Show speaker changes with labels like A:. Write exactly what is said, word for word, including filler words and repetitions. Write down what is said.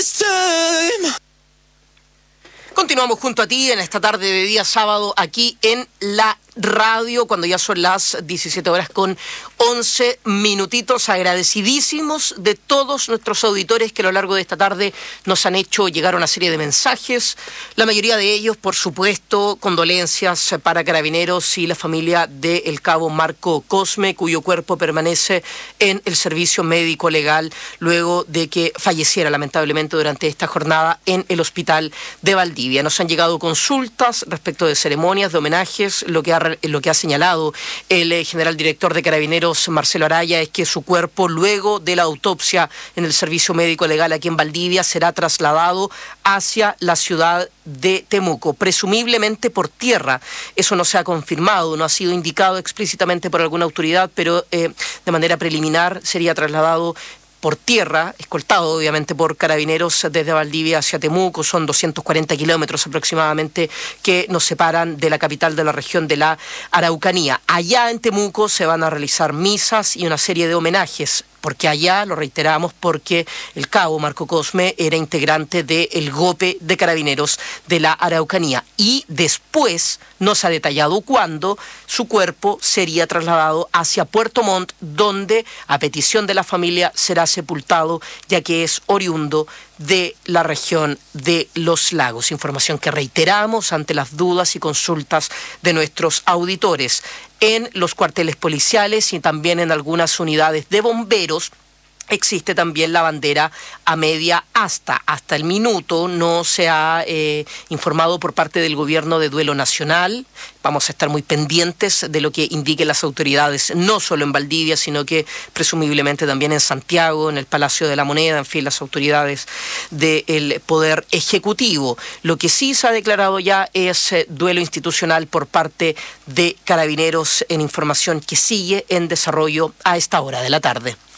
A: Continuamos junto a ti en esta tarde de día sábado aquí en la radio, cuando ya son las diecisiete horas con once minutitos. Agradecidísimos de todos nuestros auditores que a lo largo de esta tarde nos han hecho llegar una serie de mensajes. La mayoría de ellos, por supuesto, condolencias para Carabineros y la familia del cabo Marco Cosme, cuyo cuerpo permanece en el servicio médico legal luego de que falleciera lamentablemente durante esta jornada en el hospital de Valdivia. Nos han llegado consultas respecto de ceremonias, de homenajes. Lo que ha Lo que ha señalado el eh, general director de Carabineros, Marcelo Araya, es que su cuerpo, luego de la autopsia en el servicio médico legal aquí en Valdivia, será trasladado hacia la ciudad de Temuco, presumiblemente por tierra. Eso no se ha confirmado, no ha sido indicado explícitamente por alguna autoridad, pero eh, de manera preliminar sería trasladado por tierra, escoltado obviamente por Carabineros desde Valdivia hacia Temuco. Son doscientos cuarenta kilómetros aproximadamente que nos separan de la capital de la región de la Araucanía. Allá en Temuco se van a realizar misas y una serie de homenajes, porque allá, lo reiteramos, porque el cabo Marco Cosme era integrante del GOPE de Carabineros de la Araucanía. Y después, no se ha detallado cuándo, su cuerpo sería trasladado hacia Puerto Montt, donde, a petición de la familia, será sepultado, ya que es oriundo de la región de Los Lagos. Información que reiteramos ante las dudas y consultas de nuestros auditores. En los cuarteles policiales y también en algunas unidades de bomberos existe también la bandera a media asta. Hasta el minuto no se ha eh, informado por parte del gobierno de duelo nacional. Vamos a estar muy pendientes de lo que indiquen las autoridades, no solo en Valdivia, sino que presumiblemente también en Santiago, en el Palacio de la Moneda, en fin, las autoridades del Poder Ejecutivo. Lo que sí se ha declarado ya es eh, duelo institucional por parte de Carabineros, en información que sigue en desarrollo a esta hora de la tarde.